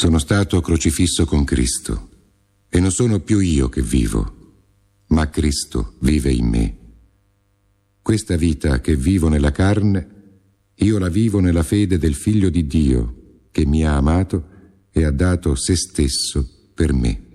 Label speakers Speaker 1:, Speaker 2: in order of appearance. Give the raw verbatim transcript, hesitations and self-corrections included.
Speaker 1: Sono stato crocifisso con Cristo e non sono più io che vivo, ma Cristo vive in me. Questa vita che vivo nella carne, io la vivo nella fede del Figlio di Dio che mi ha amato e ha dato se stesso per me.